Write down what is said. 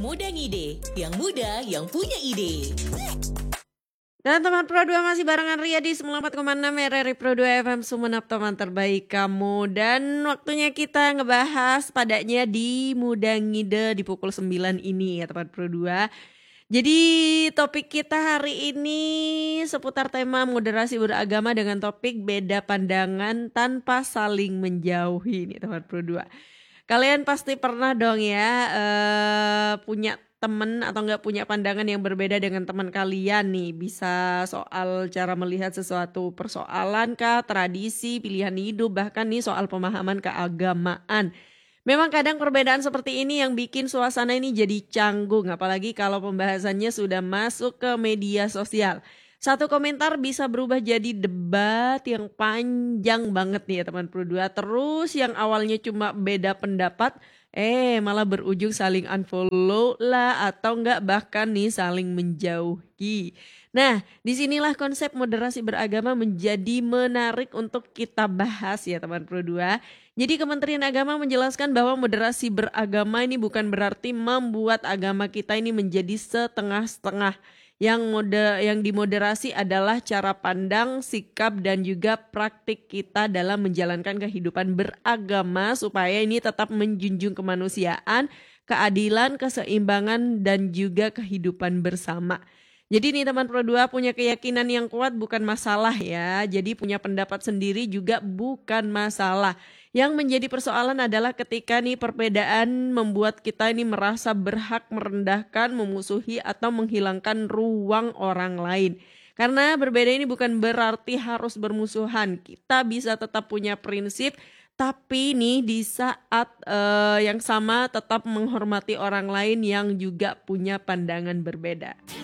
Muda Ngide, yang muda yang punya ide. Dan teman Pro 2 masih barengan Ria di 94,6 RRI Pro 2 FM Sumenep, teman terbaik kamu. Dan waktunya kita ngebahas padanya di Muda Ngide di pukul 9 ini ya teman Pro 2. Jadi topik kita hari ini seputar tema moderasi beragama dengan topik beda pandangan tanpa saling menjauhi nih teman Pro 2. Kalian pasti pernah dong ya punya temen atau enggak punya pandangan yang berbeda dengan teman kalian nih. Bisa soal cara melihat sesuatu persoalan kah, tradisi, pilihan hidup, bahkan nih soal pemahaman keagamaan. Memang kadang perbedaan seperti ini yang bikin suasana ini jadi canggung, apalagi kalau pembahasannya sudah masuk ke media sosial. Satu komentar bisa berubah jadi debat yang panjang banget nih ya teman Pro 2. Terus yang awalnya cuma beda pendapat, malah berujung saling unfollow lah atau enggak bahkan nih saling menjauhi. Nah, disinilah konsep moderasi beragama menjadi menarik untuk kita bahas ya teman Pro 2. Jadi Kementerian Agama menjelaskan bahwa moderasi beragama ini bukan berarti membuat agama kita ini menjadi setengah-setengah. Yang dimoderasi adalah cara pandang, sikap dan juga praktik kita dalam menjalankan kehidupan beragama supaya ini tetap menjunjung kemanusiaan, keadilan, keseimbangan dan juga kehidupan bersama. Jadi nih teman Pro 2 punya keyakinan yang kuat bukan masalah ya. Jadi punya pendapat sendiri juga bukan masalah. Yang menjadi persoalan adalah ketika nih perbedaan membuat kita ini merasa berhak merendahkan, memusuhi atau menghilangkan ruang orang lain. Karena berbeda ini bukan berarti harus bermusuhan. Kita bisa tetap punya prinsip, tapi nih di saat yang sama tetap menghormati orang lain yang juga punya pandangan berbeda.